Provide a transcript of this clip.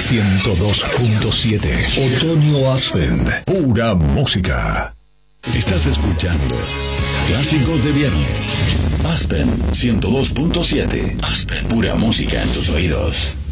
102.7. Otoño Aspen. Pura música. Estás escuchando Clásicos de Viernes. Aspen 102.7. Aspen. Pura música en tus oídos.